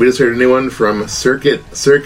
We just heard a new one from Circuit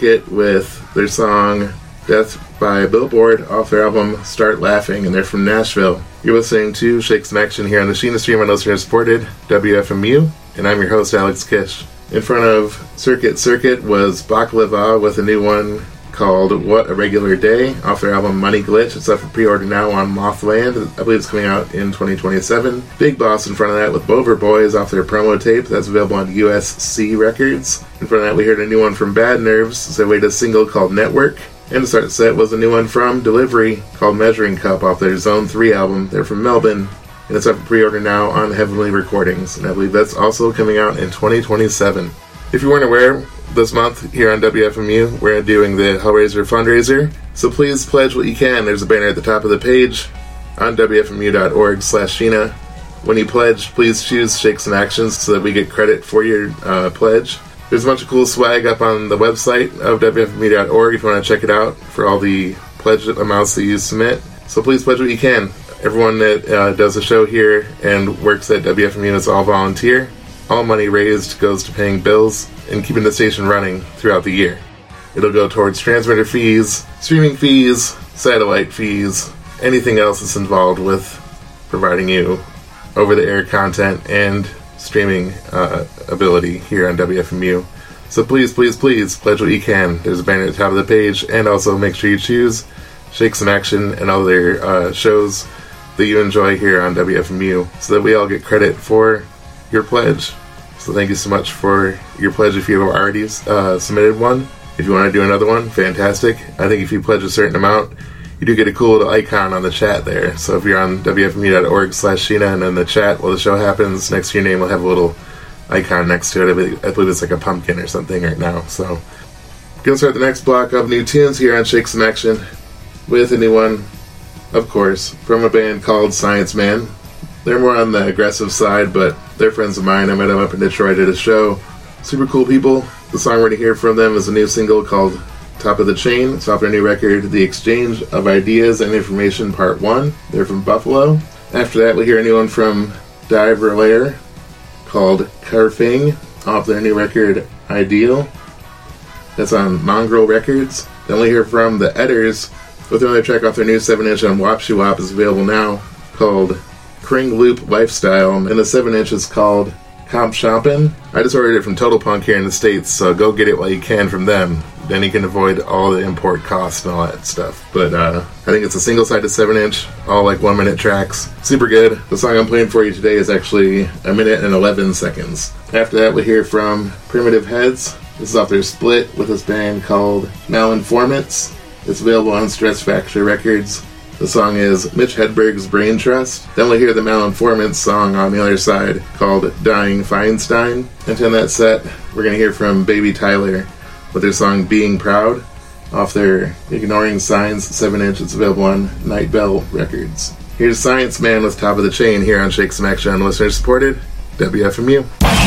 with their song Death by Billboard off their album Start Laughing, and they're from Nashville. You're listening to Shake Some Action here on the Sheena Stream on listener supported WFMU, and I'm your host Alex Kish. In front of Circuit was Baklava with a new one called What a Regular Day off their album Money Glitch. It's up for pre-order now on Mothland. I believe it's coming out in 2027. Big Boss in front of that with Bover Boys off their promo tape. That's available on USC Records. In front of that we heard a new one from Bad Nerves. It's a latest single called Network. And to start the set was a new one from Delivery called Measuring Cup off their Zone 3 album. They're from Melbourne. And it's up for pre-order now on Heavenly Recordings. And I believe that's also coming out in 2027. If you weren't aware, this month here on WFMU, we're doing the Hellraiser fundraiser. So please pledge what you can. There's a banner at the top of the page on WFMU.org/Sheena. When you pledge, please choose Shake Some Actions so that we get credit for your pledge. There's a bunch of cool swag up on the website of WFMU.org if you want to check it out for all the pledge amounts that you submit. So please pledge what you can. Everyone that does the show here and works at WFMU is all volunteer. All money raised goes to paying bills and keeping the station running throughout the year. It'll go towards transmitter fees, streaming fees, satellite fees, anything else that's involved with providing you over-the-air content and streaming ability here on WFMU. So please pledge what you can. There's a banner at the top of the page, and also make sure you choose Shake Some Action and other shows that you enjoy here on WFMU so that we all get credit for your pledge. So thank you so much for your pledge if you have already submitted one. If you want to do another one, fantastic. I think if you pledge a certain amount, you do get a cool little icon on the chat there. So if you're on WFMU.org/Sheena and in the chat while the show happens, next to your name will have a little icon next to it. I believe it's like a pumpkin or something right now. So gonna start the next block of new tunes here on Shake Some Action with a new one, of course, from a band called Science Man. They're more on the aggressive side, but they're friends of mine. I met them up in Detroit at a show. Super cool people. The song we're going to hear from them is a new single called Top of the Chain. It's off their new record, The Exchange of Ideas and Information Part 1. They're from Buffalo. After that, we'll hear a new one from Die Verlayer called Carfing off their new record, Ideal. That's on Mongrel Records. Then we'll hear from The Edders with another track off their new 7-inch on Wapshi Wap is available now called Kring Loop Lifestyle, and the 7-inch is called Comp Shoppin'. I just ordered it from Total Punk here in the States, so go get it while you can from them. Then you can avoid all the import costs and all that stuff. But I think it's a single-sided 7-inch, all like 1-minute tracks. Super good. The song I'm playing for you today is actually 1 minute and 11 seconds. After that, we'll hear from Primitive Heads. This is off their split with this band called Malinformants. It's available on Stress Factory Records. The song is Mitch Hedberg's Brain Trust. Then we'll hear the Malinformants song on the other side called Dying Feinstein. And in that set, we're going to hear from Baby Tyler with their song Being Proud off their Ignoring Signs 7-inch. It's available on Night Bell Records. Here's Science Man with Top of the Chain here on Shake Some Action on listener supported WFMU.